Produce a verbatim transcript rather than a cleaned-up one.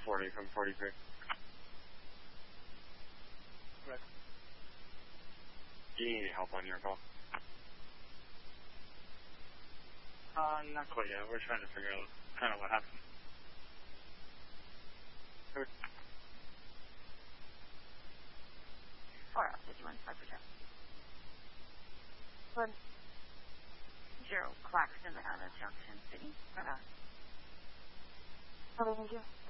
forty from forty-three. Correct. Do you need any help on your call? Uh, not quite yet. We're trying to figure out kind of what happened. Four out fifty-one, five percent. One zero Claxton out of Junction City. Uh, Hello, thank you.